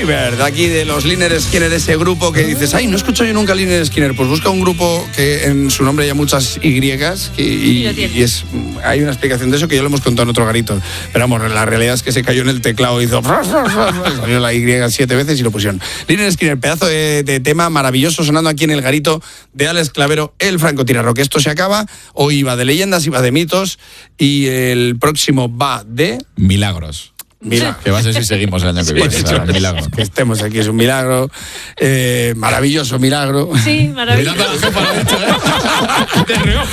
River, de aquí de los Lynyrd Skynyrd, ese grupo que dices, ay, no escucho yo nunca Lynyrd Skynyrd. Pues busca un grupo que en su nombre haya muchas Y y hay una explicación de eso que ya lo hemos contado en otro garito. Pero vamos, la realidad es que se cayó en el teclado y hizo salió la Y 7 veces y lo pusieron. Lynyrd Skynyrd, pedazo de tema maravilloso sonando aquí en el garito de Alex Clavero, el francotirador. Que esto se acaba, hoy va de leyendas, iba de mitos y el próximo va de... Milagros. Que va a ser si seguimos el año que viene. Milagro. Que estemos aquí es un milagro. Maravilloso milagro. Sí, maravilloso. De reojo.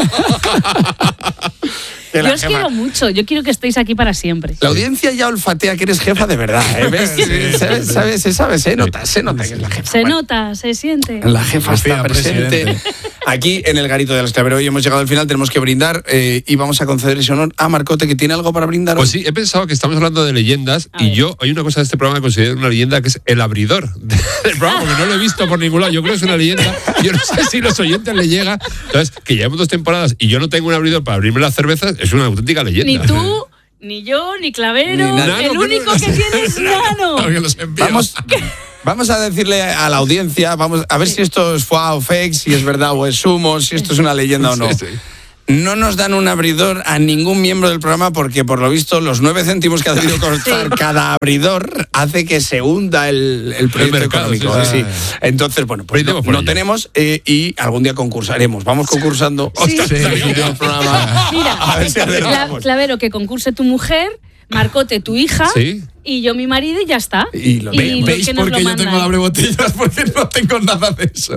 Yo os quiero mucho, yo quiero que estéis aquí para siempre. La audiencia ya olfatea que eres jefa de verdad, ¿ves? Se sabe, se nota que es la jefa. Se nota, se siente. La jefa está presente. Aquí en el garito de Alex Clavero. Hoy hemos llegado al final, tenemos que brindar y vamos a conceder ese honor a Marcote, que tiene algo para brindar. Pues sí, he pensado que estamos hablando de leyendas y yo, hay una cosa de este programa que considero una leyenda, que es el abridor del programa, porque no lo he visto por ningún lado. Yo creo que es una leyenda. Yo no sé si los oyentes le llega. Entonces, que llevamos 2 temporadas y yo no tengo un abridor para abrirme las cervezas, es una auténtica leyenda. Ni tú, ni yo, ni Clavero. Ni Nano, el único que tiene es Nano. Vamos a decirle a la audiencia, vamos a ver si esto es foie o fake, si es verdad o es humo, si esto es una leyenda o no. Sí. No nos dan un abridor a ningún miembro del programa porque, por lo visto, los 9 céntimos que ha debido costar cada abridor hace que se hunda el proyecto mercado, económico. sí. Entonces, bueno, pues no tenemos y algún día concursaremos. Vamos concursando. Sí. Programa. Mira, A ver si adelantamos. Clavero, que concurse tu mujer, Marcote, tu hija, Sí. y yo mi marido y ya está. Y lo ¿Veis que nos por qué lo yo tengo mandan. la abrebotellas? Porque no tengo nada de eso.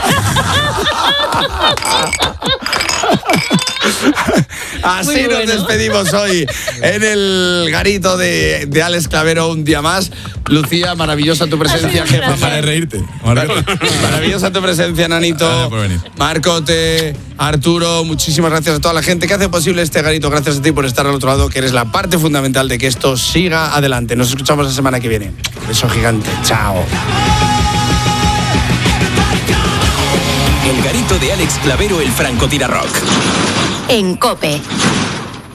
Así Muy nos bueno. despedimos hoy en el garito de Alex Clavero un día más. Lucía, maravillosa tu presencia, jefa. Gracias. Para reírte. Maravillosa tu presencia, Nanito. Gracias por venir. Marcote, Arturo, muchísimas gracias a toda la gente que hace posible este garito. Gracias a ti por estar al otro lado, que eres la parte fundamental de que esto siga adelante. Nos escuchamos la semana que viene. Un beso gigante. Chao. El garito de Alex Clavero, el francotirador. En COPE.